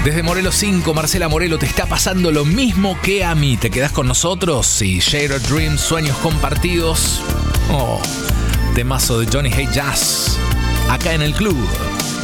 Desde Morelos 5, Marcela Morelo, te está pasando lo mismo que a mí. ¿Te quedás con nosotros? Y Shared Dreams, sueños compartidos. Oh, temazo de Johnny Hey Jazz, acá en el club.